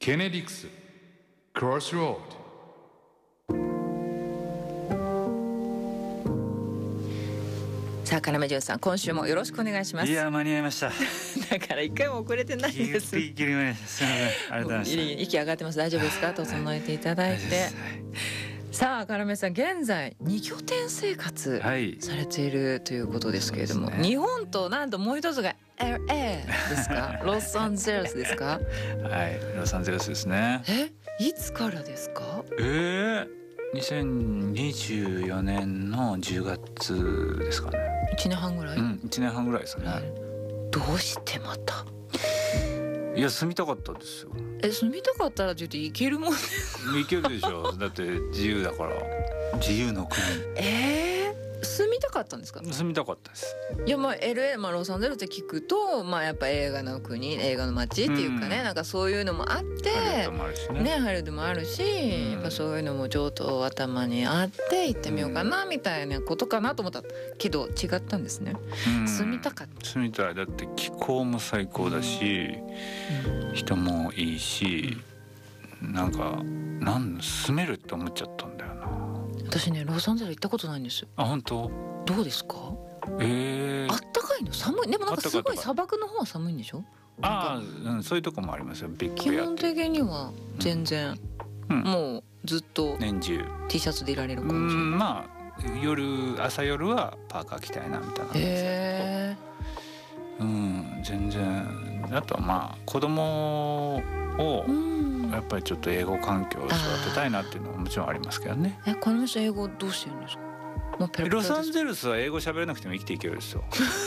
ケネディクスクロスロード。 さあ要潤さん、今週もよろしくお願いします。 いや間に合いましただから一回も遅れてないんです。 ギリギリ間に合いました。すみません、ありがとうございました。 息上がってます。大丈夫ですか？整えていただいて、さあ要さん、現在2拠点生活されているということですけれども、日本となんともう一つが LA ですか？ロサンゼルスですか？ はい、ロサンゼルスですね。 いつからですか ？2024年の10月ですかね。 1年半ぐらい。 1年半ぐらいですね。 どうしてまた？ いや、住みたかったですよ。 住みたかったらって言って行けるもんね。 行けるでしょ。だって自由だから。自由の国。 住みたかったんですか？ 住みたかったです。 いや、LA、ロサンゼルスって聞くと、やっぱ映画の国、映画の街っていうかね、なんかそういうのもあって、ハリウッドもあるし、やっぱそういうのも上等頭にあって行ってみようかなみたいなことかなと思ったけど違ったんですね。住みたかった。 住みたい。だって気候も最高だし、人もいいし、なんか住めるって思っちゃったんだよな。 私ね、ロサンゼルス行ったことないんです。 本当？ どうですか？あったかいの？寒い？でもなんかすごい砂漠の方は寒いんでしょ？ そういうとこもありますよ。 基本的には全然、もうずっと年中 T シャツでいられる感じ。 朝夜はパーカー着たいなみたいな。全然。あとは子供をやっぱりちょっと英語環境を育てたいなっていうのはもちろんありますけどね。 この人英語どうしてるんですか？ ロサンゼルスは英語喋れなくても生きていけるんですよ。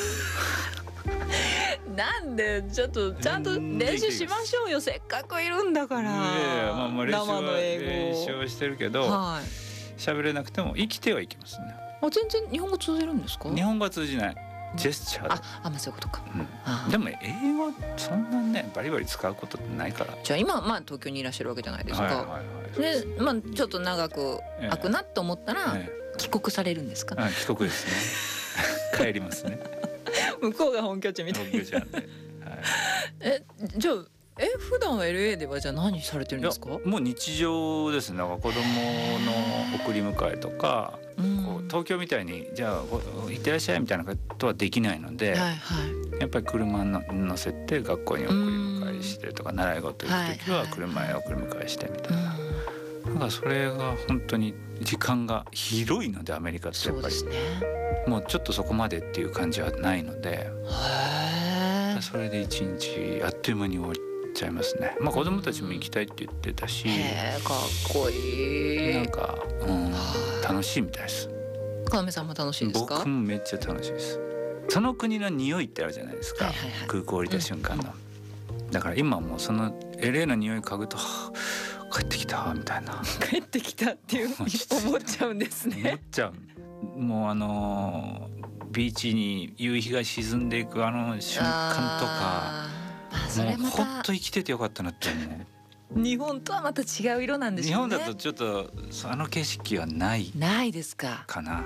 なんでちょっとちゃんと練習しましょうよ。せっかくいるんだから。生の英語練習はしてるけど、喋れなくても生きてはいけますね。 全然日本語通じるんですか？ 日本語は通じない。ジェスチャーで。 そういうことか。 でも英語そんなねバリバリ使うことってないから。 じゃあ今東京にいらっしゃるわけじゃないですか。でちょっと長く空くなと思ったら帰国されるんですか？ 帰国ですね。帰りますね。 向こうが本拠地みたいな。 本拠地なんで。 じゃあ普段は LA ではじゃあ何されてるんですか？ もう日常ですね。子供の送り迎えとか、東京みたいにじゃあ行ってらっしゃいみたいなことはできないので、やっぱり車乗せて学校に送り迎えしてとか、習い事行く時は車へ送り迎えしてみたいな。だからそれが本当に時間が広いので、アメリカってやっぱりもうちょっとそこまでっていう感じはないので、それで一日あっという間に終わっちゃいますね。子供たちも行きたいって言ってたし、 かっこいい。 なんか、楽しいみたいです。 要さんも楽しいですか？ 僕もめっちゃ楽しいです。その国の匂いってあるじゃないですか、空港降りた瞬間の。だから今もうその LA の匂い嗅ぐと帰ってきたみたいな。 帰ってきたっていう思っちゃうんですね。 思っちゃう。もうビーチに夕日が沈んでいく瞬間とか、もうほんと生きててよかったなって思う。 日本とはまた違う色なんでしょうね。 日本だとちょっと景色はないですかな。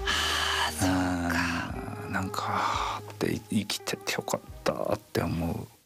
そうか。 なんかって生きててよかったって思う